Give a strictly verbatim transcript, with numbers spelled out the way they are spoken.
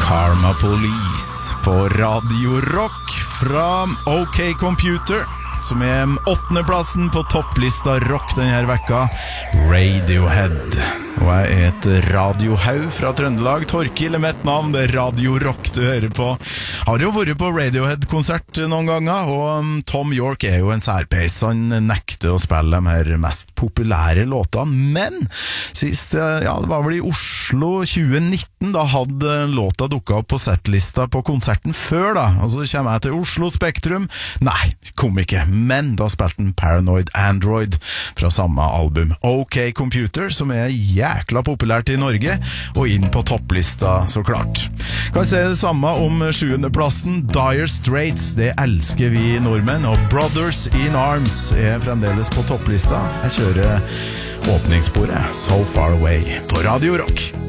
Karma Police på Radio Rock fra OK Computer, som er åttendeplassen på topplista rock denne vekka. Radiohead. Og jeg er et radiohaug fra Trøndelag. Torkil er mitt navn, det er Radio Rock du hører på. Har jo vært på Radiohead-konsert noen ganger, og Tom York er jo en særpeis. Han nekter å spille de her mest populære låtene, men sist, ja, det var vel i Oslo tjue nitten, da hadde låta dukket opp på settlista på konserten før da, og så kommer jeg til Oslo Spektrum. Nei, kom ikke, men da spilte den Paranoid Android fra samme album. OK Computer, som er jækla populært i Norge, og inn på topplista, så klart. Kan si det samme om sjuendeplassen. Dire Straits, det elsker vi nordmenn, og Brothers in Arms er fremdeles på topplista. Jeg kjører åpningssporet So Far Away på Radio Rock.